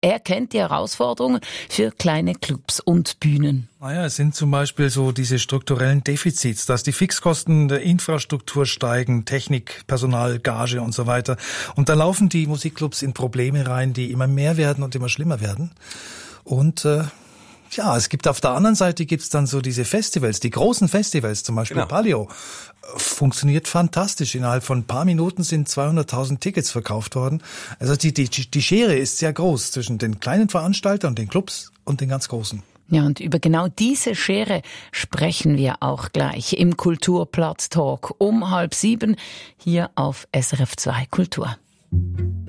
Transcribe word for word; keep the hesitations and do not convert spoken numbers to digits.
Er kennt die Herausforderungen für kleine Clubs und Bühnen. Naja, es sind zum Beispiel so diese strukturellen Defizits, dass die Fixkosten der Infrastruktur steigen, Technik, Personal, Gage und so weiter. Und da laufen die Musikclubs in Probleme rein, die immer mehr werden und immer schlimmer werden. Und äh, ja, es gibt auf der anderen Seite gibt's dann so diese Festivals, die großen Festivals, zum Beispiel genau. Palio. Funktioniert fantastisch. Innerhalb von ein paar Minuten sind zweihunderttausend Tickets verkauft worden. Also die, die, die Schere ist sehr groß zwischen den kleinen Veranstaltern, den Clubs und den ganz großen. Ja, und über genau diese Schere sprechen wir auch gleich im Kulturplatz-Talk um halb sieben hier auf S R F zwei Kultur.